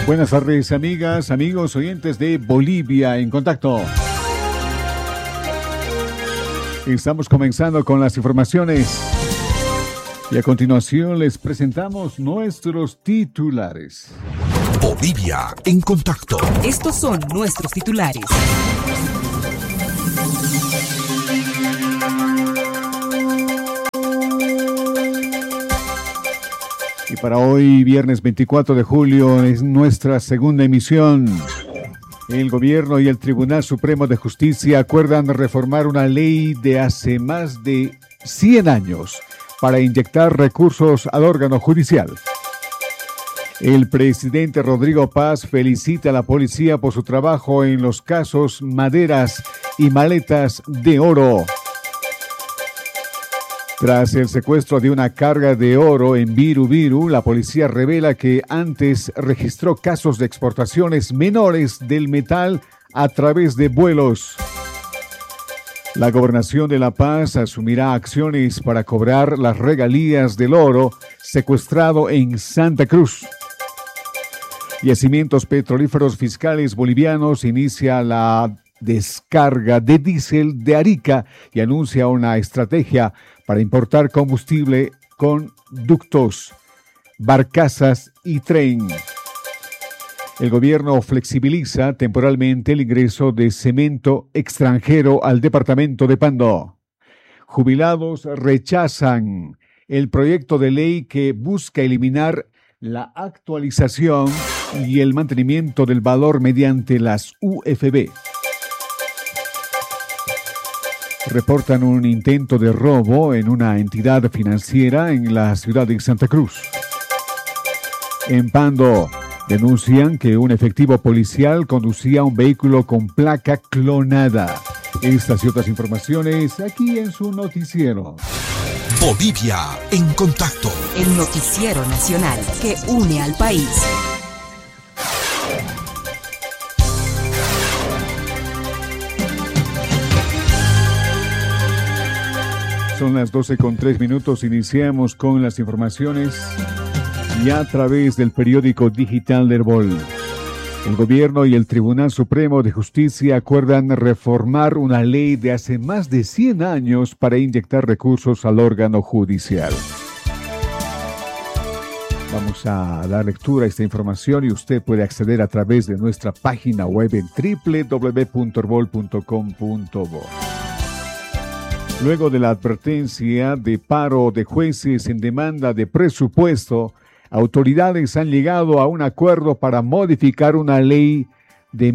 Buenas tardes, amigas, amigos, oyentes de Bolivia en Contacto. Estamos comenzando con las informaciones y a continuación les presentamos nuestros titulares. Bolivia en Contacto. Estos son nuestros titulares. Y para hoy, viernes 24 de julio, es nuestra segunda emisión. El gobierno y el Tribunal Supremo de Justicia acuerdan reformar una ley de hace más de 100 años para inyectar recursos al órgano judicial. El presidente Rodrigo Paz felicita a la policía por su trabajo en los casos Maderas y Maletas de Oro. Tras el secuestro de una carga de oro en Viru Viru, la policía revela que antes registró casos de exportaciones menores del metal a través de vuelos. La Gobernación de La Paz asumirá acciones para cobrar las regalías del oro secuestrado en Santa Cruz. Yacimientos petrolíferos fiscales bolivianos inicia la descarga de diésel de Arica y anuncia una estrategia para importar combustible con ductos, barcazas y tren. El gobierno flexibiliza temporalmente el ingreso de cemento extranjero al departamento de Pando. Jubilados rechazan el proyecto de ley que busca eliminar la actualización y el mantenimiento del valor mediante las UFB. Reportan un intento de robo en una entidad financiera en la ciudad de Santa Cruz. En Pando, denuncian que un efectivo policial conducía un vehículo con placa clonada. Estas y otras informaciones aquí en su noticiero. Bolivia en Contacto. El noticiero nacional que une al país. Son las 12:03. Iniciamos con las informaciones y a través del periódico digital del Bol. El gobierno y el Tribunal Supremo de Justicia acuerdan reformar una ley de hace más de 100 años para inyectar recursos al órgano judicial. Vamos a dar lectura a esta información y usted puede acceder a través de nuestra página web en www.orbol.com.bo. Luego de la advertencia de paro de jueces en demanda de presupuesto, autoridades han llegado a un acuerdo para modificar una ley de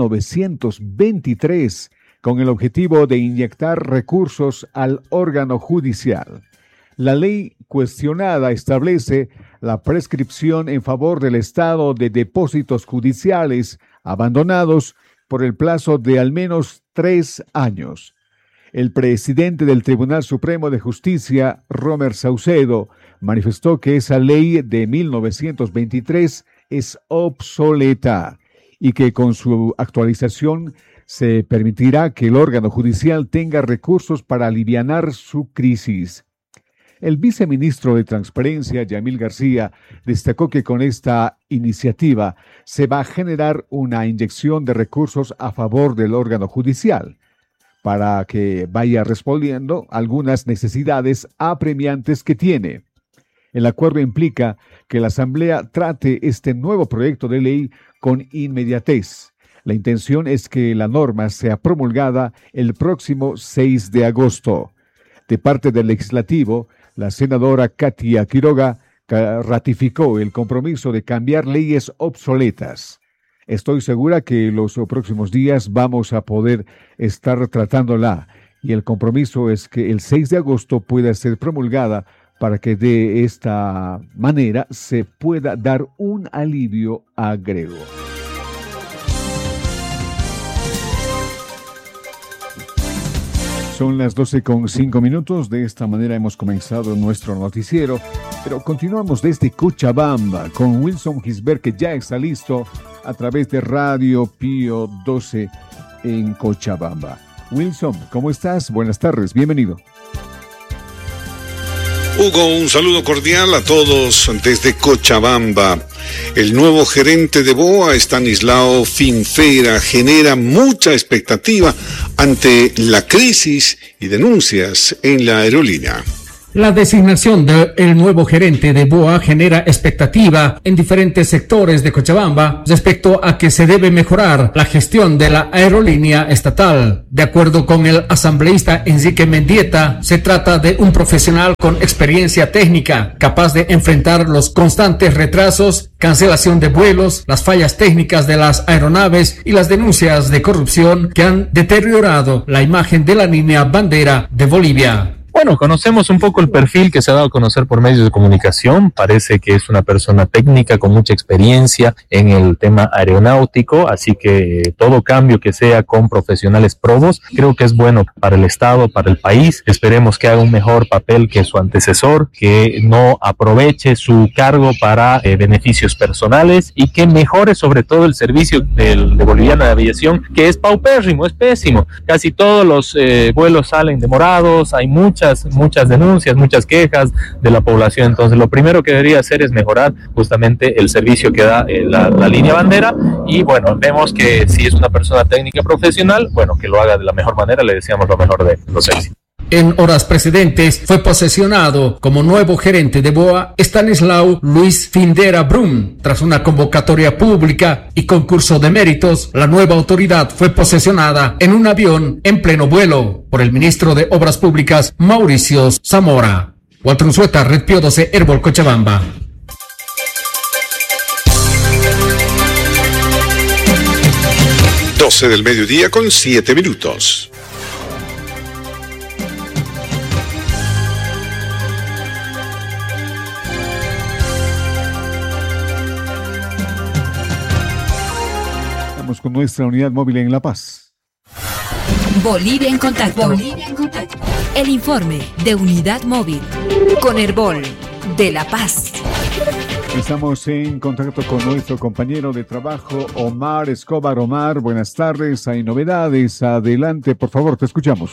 1923 con el objetivo de inyectar recursos al órgano judicial. La ley cuestionada establece la prescripción en favor del Estado de depósitos judiciales abandonados por el plazo de al menos 3 años. El presidente del Tribunal Supremo de Justicia, Romer Saucedo, manifestó que esa ley de 1923 es obsoleta y que con su actualización se permitirá que el órgano judicial tenga recursos para alivianar su crisis. El viceministro de Transparencia, Yamil García, destacó que con esta iniciativa se va a generar una inyección de recursos a favor del órgano judicial, para que vaya respondiendo algunas necesidades apremiantes que tiene. El acuerdo implica que la Asamblea trate este nuevo proyecto de ley con inmediatez. La intención es que la norma sea promulgada el próximo 6 de agosto. De parte del Legislativo, la senadora Katia Quiroga ratificó el compromiso de cambiar leyes obsoletas. Estoy segura que los próximos días vamos a poder estar tratándola y el compromiso es que el 6 de agosto pueda ser promulgada para que de esta manera se pueda dar un alivio, agregó. Son las 12:05. De esta manera hemos comenzado nuestro noticiero, pero continuamos desde Cochabamba con Wilson Gisbert, que ya está listo a través de Radio Pío 12 en Cochabamba. Wilson, ¿cómo estás? Buenas tardes, bienvenido. Hugo, un saludo cordial a todos desde Cochabamba. El nuevo gerente de BOA, Estanislao Finfera, genera mucha expectativa ante la crisis y denuncias en la aerolínea. La designación del nuevo gerente de BOA genera expectativa en diferentes sectores de Cochabamba respecto a que se debe mejorar la gestión de la aerolínea estatal. De acuerdo con el asambleísta Enrique Mendieta, se trata de un profesional con experiencia técnica, capaz de enfrentar los constantes retrasos, cancelación de vuelos, las fallas técnicas de las aeronaves y las denuncias de corrupción que han deteriorado la imagen de la línea bandera de Bolivia. Bueno, conocemos un poco el perfil que se ha dado a conocer por medios de comunicación. Parece que es una persona técnica con mucha experiencia en el tema aeronáutico, así que todo cambio que sea con profesionales probos, creo que es bueno para el Estado, para el país. Esperemos que haga un mejor papel que su antecesor, que no aproveche su cargo para beneficios personales y que mejore sobre todo el servicio de Boliviana de Aviación, que es paupérrimo, es pésimo. Casi todos los vuelos salen demorados, hay muchas denuncias, muchas quejas de la población. Entonces lo primero que debería hacer es mejorar justamente el servicio que da la línea bandera, y bueno, vemos que si es una persona técnica profesional, bueno, que lo haga de la mejor manera. Le deseamos lo mejor de los éxitos. En horas precedentes fue posesionado como nuevo gerente de BOA Estanislao Luis Finfera Brum. Tras una convocatoria pública y concurso de méritos, la nueva autoridad fue posesionada en un avión en pleno vuelo por el ministro de Obras Públicas, Mauricio Zamora. Walter Unzueta, Red Pío 12, Herbol, Cochabamba. Del mediodía con 7 minutos. Estamos con nuestra unidad móvil en La Paz. Bolivia en contacto. Bolivia en contacto. El informe de unidad móvil con Herbol de La Paz. Estamos en contacto con nuestro compañero de trabajo, Omar Escobar. Omar, buenas tardes. Hay novedades. Adelante, por favor, te escuchamos.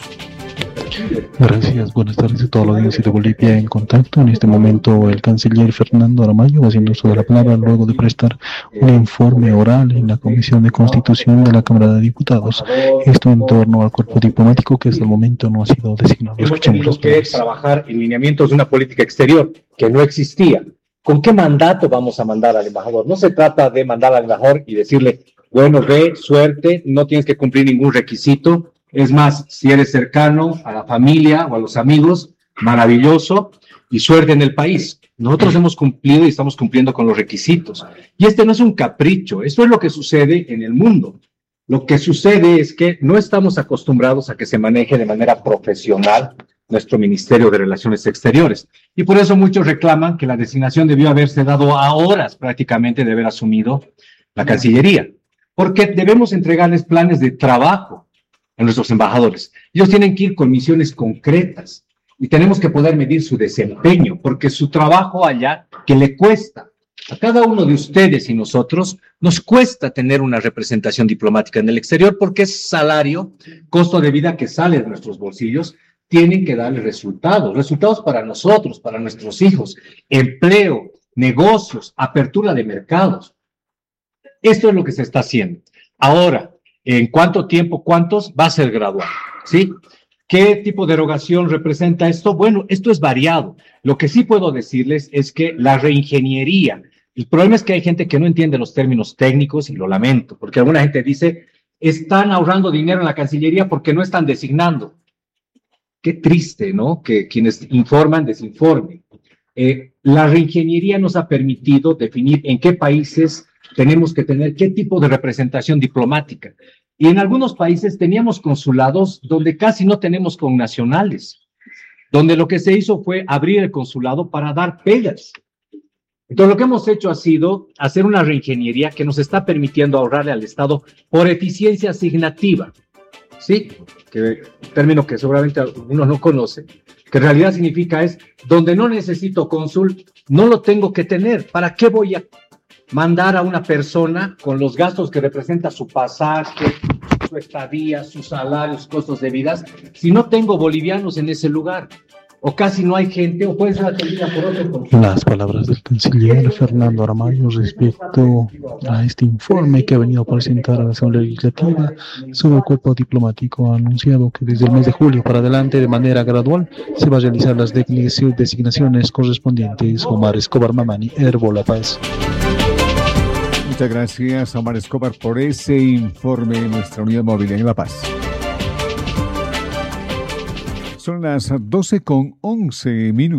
Gracias, buenas tardes a toda la audiencia de Bolivia en contacto. En este momento el canciller Fernando Aramayo haciendo uso de la palabra luego de prestar un informe oral en la Comisión de Constitución de la Cámara de Diputados. Esto en torno al cuerpo diplomático que hasta el momento no ha sido designado. Hemos tenido que trabajar en lineamientos de una política exterior que no existía. ¿Con qué mandato vamos a mandar al embajador? No se trata de mandar al embajador y decirle, bueno, ve, suerte, no tienes que cumplir ningún requisito. Es más, si eres cercano a la familia o a los amigos, maravilloso, y suerte en el país. Nosotros hemos cumplido y estamos cumpliendo con los requisitos. Y este no es un capricho, esto es lo que sucede en el mundo. Lo que sucede es que no estamos acostumbrados a que se maneje de manera profesional nuestro Ministerio de Relaciones Exteriores. Y por eso muchos reclaman que la designación debió haberse dado a horas prácticamente de haber asumido la Cancillería, porque debemos entregarles planes de trabajo a nuestros embajadores. Ellos tienen que ir con misiones concretas y tenemos que poder medir su desempeño, porque su trabajo allá, que le cuesta a cada uno de ustedes y nosotros, nos cuesta tener una representación diplomática en el exterior, porque es salario, costo de vida que sale de nuestros bolsillos. Tienen que darle resultados para nosotros, para nuestros hijos, empleo, negocios, apertura de mercados. Esto es lo que se está haciendo. Ahora, ¿en cuánto tiempo, cuántos? Va a ser gradual, ¿sí? ¿Qué tipo de erogación representa esto? Bueno, esto es variado. Lo que sí puedo decirles es que la reingeniería, el problema es que hay gente que no entiende los términos técnicos y lo lamento, porque alguna gente dice, están ahorrando dinero en la Cancillería porque no están designando. Qué triste, ¿no? Que quienes informan desinformen. La reingeniería nos ha permitido definir en qué países tenemos que tener qué tipo de representación diplomática. Y en algunos países teníamos consulados donde casi no tenemos connacionales, donde lo que se hizo fue abrir el consulado para dar pegas. Entonces, lo que hemos hecho ha sido hacer una reingeniería que nos está permitiendo ahorrarle al Estado por eficiencia asignativa. Sí, que término que seguramente uno no conoce, que en realidad significa es, donde no necesito cónsul, no lo tengo que tener. ¿Para qué voy a mandar a una persona con los gastos que representa su pasaje, su estadía, sus salarios, costos de vida, si no tengo bolivianos en ese lugar? o casi no hay gente, o puede ser atendida por otros. Las palabras del canciller Fernando Aramayo respecto a este informe que ha venido a presentar a la Asamblea Legislativa sobre el cuerpo diplomático. Ha anunciado que desde el mes de julio para adelante, de manera gradual, se va a realizar las designaciones correspondientes. Omar Escobar Mamani, Herbol La Paz. Muchas gracias, Omar Escobar, por ese informe en nuestra unidad móvil en La Paz. Son las 12:11 minutos.